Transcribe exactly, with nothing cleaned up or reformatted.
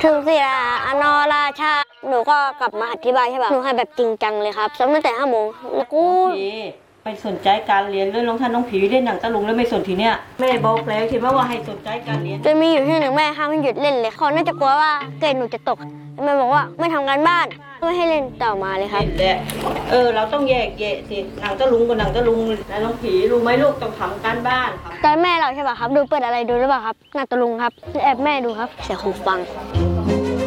ถึงศิลาอนอราชาหนูก็กลับมาอธิบายใช่ป่ะหนูให้แบบจริงจังเลยครับซ้อมตั้งแต่ห้าโมงแล้วกูไม่สนใจการเรียนเลยลองท่านน้องผีเล่นหนังตะลุงแล้วไม่สนทีเนี้ยแม่บอกแล้วใช่ไหมว่าให้สนใจการเรียนจะมีอยู่ที่หนึ่งแม่ห้ามให้หยุดเล่นเลยเขาน่าจะกลัวว่าเกรดหนูจะตกแม่บอกว่าไม่ทำการบ้านไม่ให้เล่นต่อมาเลยครับแหละเออเราต้องแยกแยะสิหนังตะลุงกับหนังตะลุงแล้วน้องผีรู้ไหมลูกต้องทำการบ้านครับตอนแม่เราใช่ป่ะครับดูเปิดอะไรดูหรือเปล่าครับหนังตะลุงครับแอบแม่ดูครับเสียหูฟัง